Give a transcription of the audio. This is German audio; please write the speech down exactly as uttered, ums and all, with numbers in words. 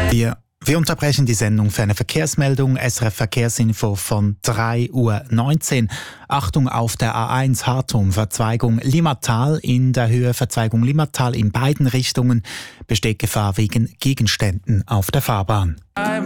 Wir, wir unterbrechen die Sendung für eine Verkehrsmeldung. S R F Verkehrsinfo von drei Uhr neunzehn. Achtung auf der A eins Hartum, Verzweigung Limmatal. In der Höhe Verzweigung Limmatal in beiden Richtungen besteht Gefahr wegen Gegenständen auf der Fahrbahn. I'm